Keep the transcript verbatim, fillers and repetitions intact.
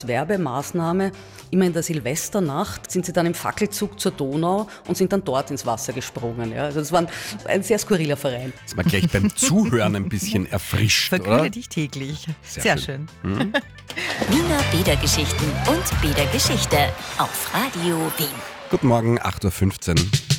Werbemaßnahme, immer in der Silvesternacht sind sie dann im Fackelzug zur Donau und sind dann dort ins Wasser gesprungen. Ja. Also das war ein, ein sehr skurriler Verein. Ist man gleich beim Zuhören ein bisschen erfrischt, Verkühle oder? dich täglich. Sehr Sehr, schön. schön. Hm? Wiener Bädergeschichten und Bädergeschichte auf Radio Wien. Guten Morgen, acht Uhr fünfzehn.